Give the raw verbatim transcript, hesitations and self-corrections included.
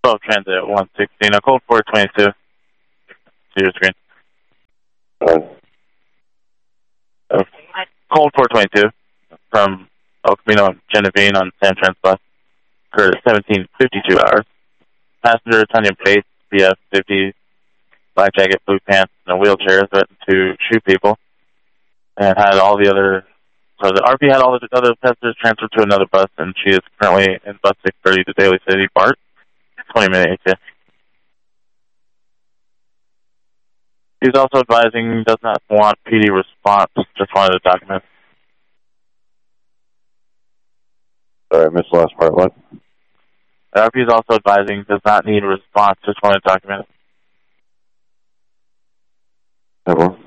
twelve Transit one sixteen, a code four twenty-two. See your screen. Uh, code four twenty-two from El Camino Genevieve on San Trans bus for seventeen fifty-two hours. Passenger Tanya Bates, B F fifty, black jacket, blue pants, and a wheelchair, threatened to shoot people. And had all the other, so the R P had all the other passengers transferred to another bus, and she is currently in bus six thirty to Daly City, BART, twenty minute A T S. He's also advising does not want P D response, just wanted a document. Sorry, I missed the last part. What? The R P is also advising does not need a response, just wanted a document. Okay.